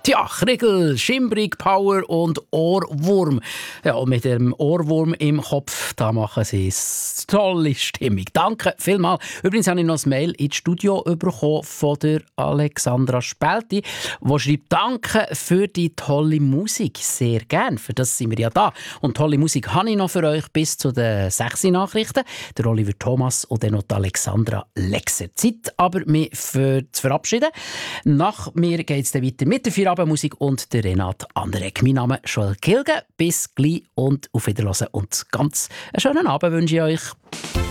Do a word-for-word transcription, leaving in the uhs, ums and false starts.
Tja, Kriegel, Schimbrig, Power und Ohrwurm. Ja, und mit dem Ohrwurm im Kopf, da machen sie es. Tolle Stimmung. Danke vielmals. Übrigens habe ich noch ein Mail ins Studio bekommen von der Alexandra Spälti, die schreibt, danke für die tolle Musik. Sehr gern, für das sind wir ja da. Und tolle Musik habe ich noch für euch bis zu den sechs Nachrichten. Der Oliver Thomas und dann noch die Alexandra Lexer. Zeit aber, mich für, zu verabschieden. Nach mir geht es dann weiter mit der Feierabendmusik und der Renat Anderegg. Mein Name ist Joel Kilge. Bis gleich und auf Wiederhören und ganz einen schönen Abend wünsche ich euch.